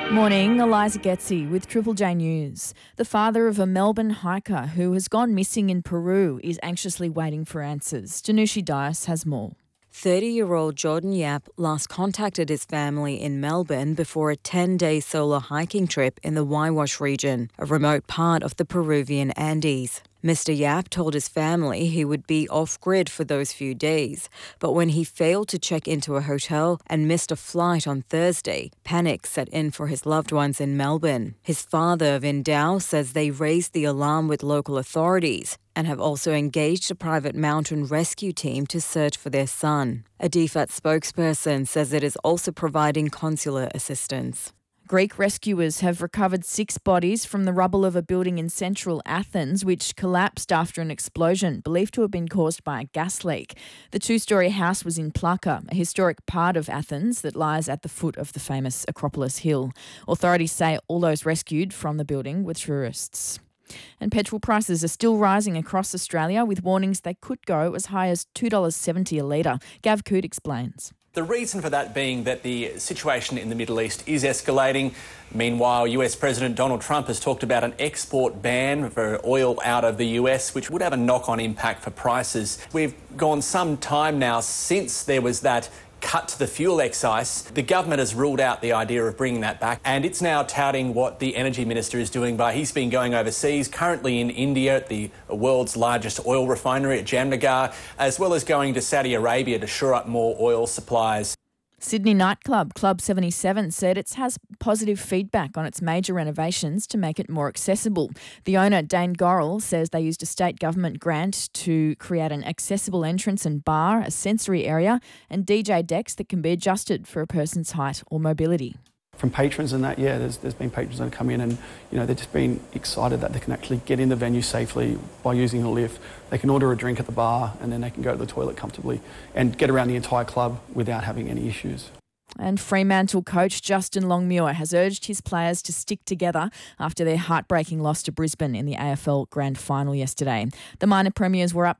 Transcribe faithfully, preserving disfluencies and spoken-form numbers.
Morning, Eliza Getzi with Triple J News. The father of a Melbourne hiker who has gone missing in Peru is anxiously waiting for answers. Janushi Dias has more. thirty-year-old Jordan Yap last contacted his family in Melbourne before a ten-day solo hiking trip in the Waiwash region, a remote part of the Peruvian Andes. Mister Yap told his family he would be off-grid for those few days, but when he failed to check into a hotel and missed a flight on Thursday, panic set in for his loved ones in Melbourne. His father, Vin Dao, says they raised the alarm with local authorities and have also engaged a private mountain rescue team to search for their son. A D F A T spokesperson says it is also providing consular assistance. Greek rescuers have recovered six bodies from the rubble of a building in central Athens which collapsed after an explosion believed to have been caused by a gas leak. The two-storey house was in Plaka, a historic part of Athens that lies at the foot of the famous Acropolis Hill. Authorities say all those rescued from the building were tourists. And petrol prices are still rising across Australia with warnings they could go as high as two dollars seventy a litre. Gav Coote explains. The reason for that being that the situation in the Middle East is escalating. Meanwhile, U S President Donald Trump has talked about an export ban for oil out of the U S, which would have a knock-on impact for prices. We've gone some time now since there was that cut to the fuel excise. The government has ruled out the idea of bringing that back, and it's now touting what the energy minister is doing by he's been going overseas, currently in India at the world's largest oil refinery at Jamnagar, as well as going to Saudi Arabia to shore up more oil supplies. Sydney nightclub Club seventy-seven said it has positive feedback on its major renovations to make it more accessible. The owner, Dane Gorrell, says they used a state government grant to create an accessible entrance and bar, a sensory area and D J decks that can be adjusted for a person's height or mobility. From patrons and that, yeah, there's, there's been patrons that come in and, you know, they've just been excited that they can actually get in the venue safely by using a lift. They can order a drink at the bar and then they can go to the toilet comfortably and get around the entire club without having any issues. And Fremantle coach Justin Longmuir has urged his players to stick together after their heartbreaking loss to Brisbane in the A F L Grand Final yesterday. The minor premiers were up